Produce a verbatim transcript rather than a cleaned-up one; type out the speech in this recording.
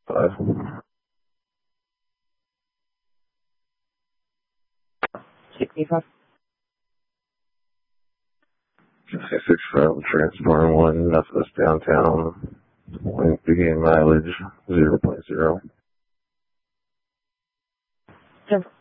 Five. sixty-five. six five, transporting one, Memphis downtown. Point beginning mileage zero point zero.